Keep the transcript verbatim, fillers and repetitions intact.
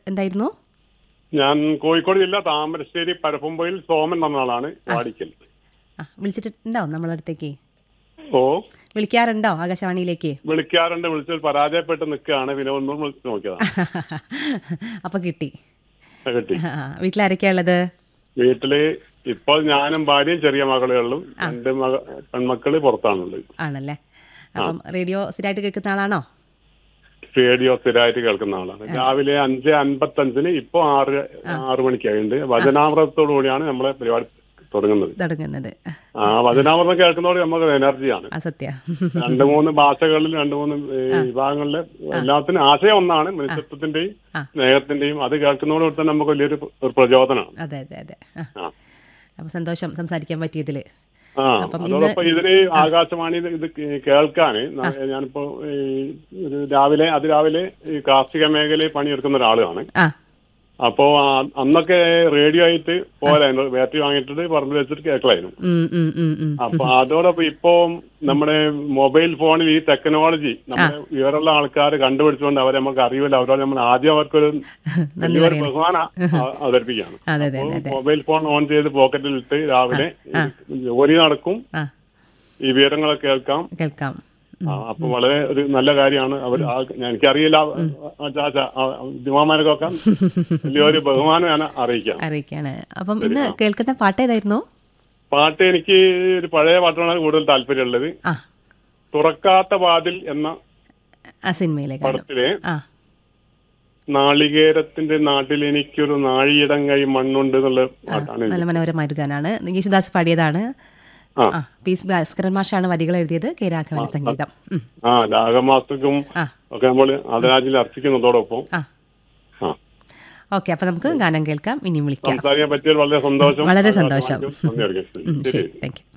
എന്തായിരുന്നു? ഞാൻ കോഴിക്കോട് ജില്ല താമരശ്ശേരി പരപ്പുംപൊയിൽ സോമൻ എന്ന ആളാണ് വാടിക്കൽ. ആ വിളിച്ചിട്ടുണ്ടോ നമ്മളടുത്തേക്ക്? ഓ വിളിക്കാറുണ്ടോ ആകാശവാണിയിലേക്ക്? വിളിക്കാറുണ്ട്. വിളിച്ചത് പരാജയപ്പെട്ട് നിൽക്കുകയാണ്. പിന്നെ ഒന്നും വിളിച്ച് നോക്കിയതാണ്. അപ്പൊ കിട്ടി. കിട്ടി. വീട്ടിലാരൊക്കെയാ ഉള്ളത്? വീട്ടില് ഇപ്പോൾ ഞാനും ഭാര്യയും ചെറിയ മകളേ ഉള്ളൂ. രണ്ട് മക പെൺമക്കള് പുറത്താണുള്ളത്. ആണല്ലേ. അപ്പം റേഡിയോ സ്ഥിരമായിട്ട് കേൾക്കുന്ന ആളാണോ? റേഡിയോ സ്ഥിരമായിട്ട് കേൾക്കുന്ന ആളാണ്. രാവിലെ അഞ്ച് അൻപത്തഞ്ചിന് ഇപ്പൊ ആറ് ആറു മണിക്കായുണ്ട്. വചനാമൃതത്തോടു കൂടിയാണ് നമ്മളെ പരിപാടി തുടങ്ങുന്നത് തുടങ്ങുന്നത് ആ വചനാമൃതം കേൾക്കുന്നതോടെ നമുക്ക് എനർജിയാണ്. സത്യം. രണ്ട് മൂന്ന് ഭാഷകളിൽ രണ്ട് മൂന്ന് വിഭാഗങ്ങളിൽ എല്ലാത്തിനും ആശയം ഒന്നാണ്. മനുഷ്യത്വത്തിന്റെയും സ്നേഹത്തിന്റെയും. അത് കേൾക്കുന്നതോടുകൂടി തന്നെ നമുക്ക് വലിയൊരു ഒരു പ്രചോദനമാണ്. അതെ അതെ അതെ. അപ്പൊ സന്തോഷം സംസാരിക്കാൻ പറ്റിയതില്. ആ അതോടൊപ്പം ഇതിന് ആകാശവാണി ഇത് കേൾക്കാന് ഞാനിപ്പോ ഒരു രാവിലെ അതിരാവിലെ ഈ കാർഷിക മേഖലയിൽ പണിയെടുക്കുന്ന ഒരാളാണ്. അപ്പോ അന്നൊക്കെ റേഡിയോ ആയിട്ട് പോലായിരുന്നു. ബാറ്ററി വാങ്ങിയിട്ട് പറമ്പിൽ വെച്ചിട്ട് കേൾക്കലായിരുന്നു. അപ്പൊ അതോടൊപ്പം ഇപ്പോ നമ്മുടെ മൊബൈൽ ഫോണിൽ ഈ ടെക്നോളജി നമ്മുടെ വിവരമുള്ള ആൾക്കാർ കണ്ടുപിടിച്ചുകൊണ്ട് അവരെ നമുക്ക് അറിയില്ല. അവരോട് നമ്മൾ ആദ്യം അവർക്കൊരു വലിയൊരു ബഹുമാനം അവതരിപ്പിക്കുകയാണ്. അപ്പോൾ മൊബൈൽ ഫോൺ ഓൺ ചെയ്ത് പോക്കറ്റിൽ ഇട്ട് രാവിലെ ജോലി നടക്കും, ഈ വിവരങ്ങളൊക്കെ കേൾക്കാം കേൾക്കാം അപ്പൊ വളരെ ഒരു നല്ല കാര്യമാണ്. അവർ എനിക്കറിയില്ല ദിവാമാർക്കൊക്കെ വലിയൊരു ബഹുമാനം ഞാൻ അറിയിക്കാം അറിയിക്കാണ്. അപ്പം ഇന്ന് കേൾക്കുന്ന പാട്ട് ഏതായിരുന്നു? പാട്ട് എനിക്ക് ഒരു പഴയ പാട്ടാണ് കൂടുതൽ താല്പര്യമുള്ളത്. തുറക്കാത്ത വാതിൽ എന്ന സിനിമയിലെ പടത്തിലെ നാളികേരത്തിന്റെ നാട്ടിൽ എനിക്കൊരു നാഴിയിടം കൈ മണ്ണുണ്ട് എന്നുള്ള പാട്ടാണ്. നല്ല മനോഹരമായൊരു ഗാനാണ്. യേശുദാസ് പാടിയതാണ്. പീസ് ഭാസ്കരൻ മാഷാണ് വരികൾ എഴുതിയത്. കെ രാഘവൻ സംഗീതം. ആ രാഗമാസക്കും ഒക്കെ നമ്മൾ ആദരാഞ്ജലി അർപ്പിക്കുന്നതോടൊപ്പം. ഓക്കെ, അപ്പൊ നമുക്ക് ഗാനം കേൾക്കാം. ഇനിയും വിളിക്കാം. സംസാരിക്കാൻ പറ്റിയത് വളരെ സന്തോഷം. വളരെ സന്തോഷം. ശരി, താങ്ക് യു.